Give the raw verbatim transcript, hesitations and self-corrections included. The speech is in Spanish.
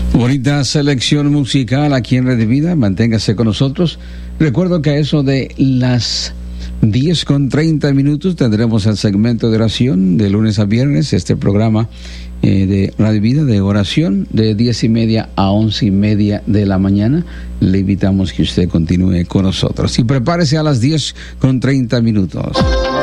Bonita selección musical aquí en Red Vida. Manténgase con nosotros. Recuerdo que a eso de las diez con treinta minutos tendremos el segmento de oración de lunes a viernes. Este programa eh, de Radio Vida de oración de diez y media a once y media de la mañana. Le invitamos que usted continúe con nosotros y prepárese a las diez con treinta minutos.